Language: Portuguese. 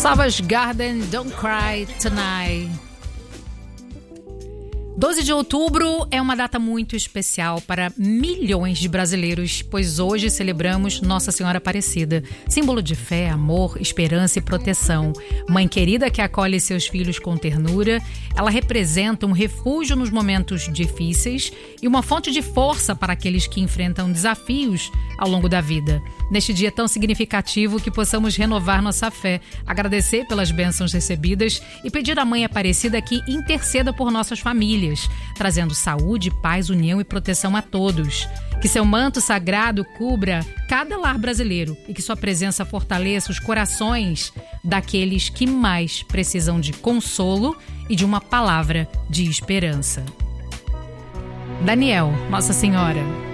Savage Garden, Don't Cry Tonight. 12 de outubro é uma data muito especial para milhões de brasileiros, pois hoje celebramos Nossa Senhora Aparecida, símbolo de fé, amor, esperança e proteção. Mãe querida que acolhe seus filhos com ternura, ela representa um refúgio nos momentos difíceis e uma fonte de força para aqueles que enfrentam desafios ao longo da vida. Neste dia tão significativo, que possamos renovar nossa fé, agradecer pelas bênçãos recebidas e pedir à Mãe Aparecida que interceda por nossas famílias, trazendo saúde, paz, união e proteção a todos. Que seu manto sagrado cubra cada lar brasileiro e que sua presença fortaleça os corações daqueles que mais precisam de consolo e de uma palavra de esperança. Daniel, Nossa Senhora.